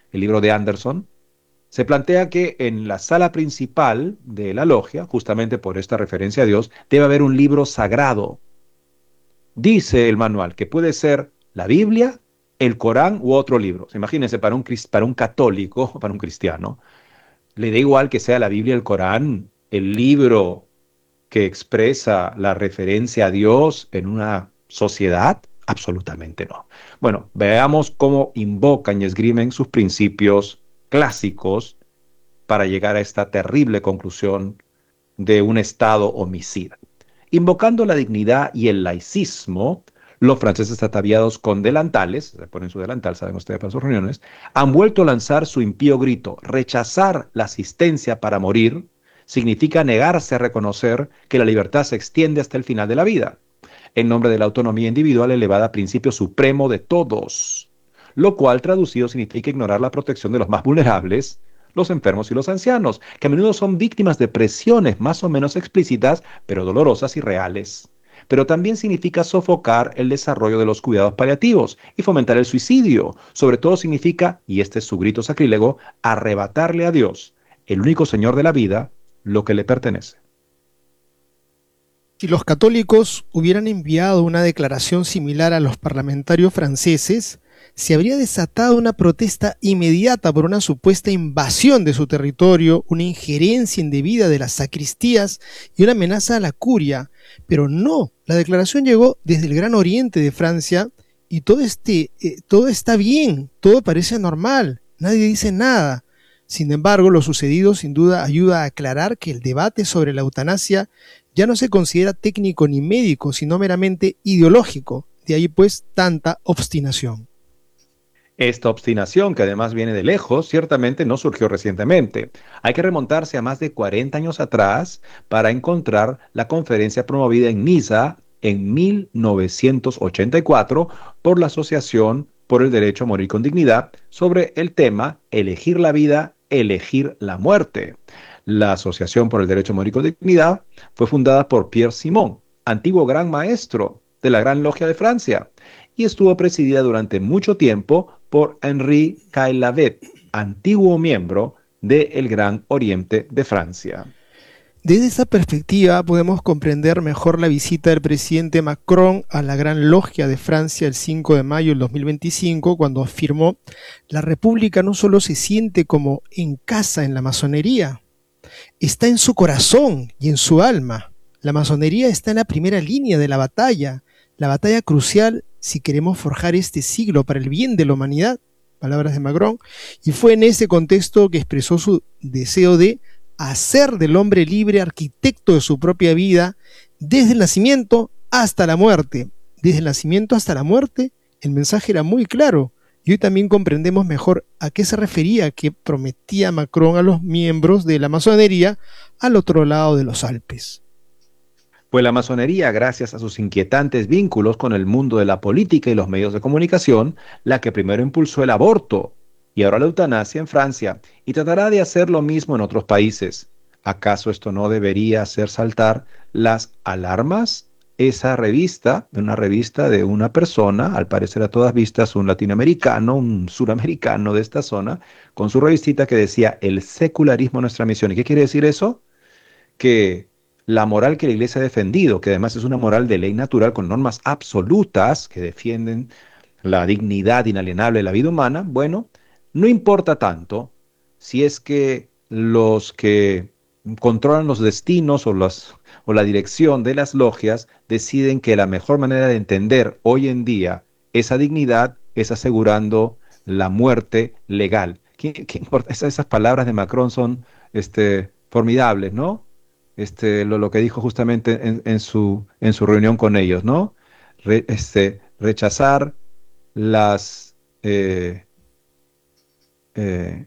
el libro de Anderson, se plantea que en la sala principal de la logia, justamente por esta referencia a Dios, debe haber un libro sagrado. Dice el manual que puede ser la Biblia, el Corán u otro libro. Imagínense, para un católico, para un cristiano, le da igual que sea la Biblia, el Corán, el libro que expresa la referencia a Dios en una sociedad. Absolutamente no. Bueno, veamos cómo invocan y esgrimen sus principios clásicos para llegar a esta terrible conclusión de un Estado homicida. Invocando la dignidad y el laicismo, los franceses ataviados con delantales, se ponen su delantal, saben ustedes para sus reuniones, han vuelto a lanzar su impío grito. Rechazar la asistencia para morir significa negarse a reconocer que la libertad se extiende hasta el final de la vida, en nombre de la autonomía individual elevada a principio supremo de todos, lo cual traducido significa ignorar la protección de los más vulnerables, los enfermos y los ancianos, que a menudo son víctimas de presiones más o menos explícitas, pero dolorosas y reales. Pero también significa sofocar el desarrollo de los cuidados paliativos y fomentar el suicidio. Sobre todo significa, y este es su grito sacrílego, arrebatarle a Dios, el único Señor de la vida, lo que le pertenece. Si los católicos hubieran enviado una declaración similar a los parlamentarios franceses, se habría desatado una protesta inmediata por una supuesta invasión de su territorio, una injerencia indebida de las sacristías y una amenaza a la curia. Pero no, la declaración llegó desde el Gran Oriente de Francia y todo está bien, todo parece normal, nadie dice nada. Sin embargo, lo sucedido sin duda ayuda a aclarar que el debate sobre la eutanasia ya no se considera técnico ni médico, sino meramente ideológico. De ahí pues tanta obstinación. Esta obstinación, que además viene de lejos, ciertamente no surgió recientemente. Hay que remontarse a más de 40 años atrás para encontrar la conferencia promovida en Niza en 1984 por la Asociación por el Derecho a Morir con Dignidad sobre el tema Elegir la vida, elegir la muerte. La Asociación por el Derecho a Morir con Dignidad fue fundada por Pierre Simon, antiguo gran maestro de la Gran Logia de Francia, y estuvo presidida durante mucho tiempo por Henri Caillavet, antiguo miembro del Gran Oriente de Francia. Desde esa perspectiva podemos comprender mejor la visita del presidente Macron a la Gran Logia de Francia el 5 de mayo del 2025, cuando afirmó: la República no solo se siente como en casa en la masonería, está en su corazón y en su alma. La masonería está en la primera línea de la batalla crucial si queremos forjar este siglo para el bien de la humanidad, palabras de Macron, y fue en ese contexto que expresó su deseo de hacer del hombre libre arquitecto de su propia vida desde el nacimiento hasta la muerte. Desde el nacimiento hasta la muerte, el mensaje era muy claro, y hoy también comprendemos mejor a qué se refería que prometía Macron a los miembros de la masonería al otro lado de los Alpes. Pues la masonería, gracias a sus inquietantes vínculos con el mundo de la política y los medios de comunicación, la que primero impulsó el aborto y ahora la eutanasia en Francia, y tratará de hacer lo mismo en otros países. ¿Acaso esto no debería hacer saltar las alarmas? Esa revista, una revista de una persona, al parecer a todas vistas un latinoamericano, un suramericano de esta zona, con su revistita que decía el secularismo nuestra misión. ¿Y qué quiere decir eso? Que la moral que la Iglesia ha defendido, que además es una moral de ley natural con normas absolutas que defienden la dignidad inalienable de la vida humana, bueno, no importa tanto si es que los que controlan los destinos o la dirección de las logias deciden que la mejor manera de entender hoy en día esa dignidad es asegurando la muerte legal. ¿Qué importa? Esas palabras de Macron son formidables, ¿no? Lo que dijo justamente en su reunión con ellos, ¿no? Rechazar las, eh, eh,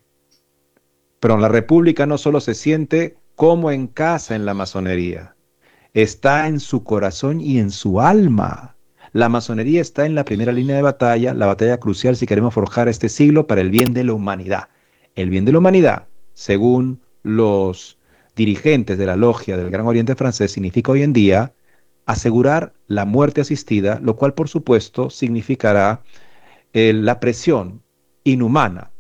la República no solo se siente como en casa en la masonería, está en su corazón y en su alma. La masonería está en la primera línea de batalla, la batalla crucial si queremos forjar este siglo para el bien de la humanidad. El bien de la humanidad, según los dirigentes de la logia del Gran Oriente francés, significa hoy en día asegurar la muerte asistida, lo cual por supuesto significará la presión inhumana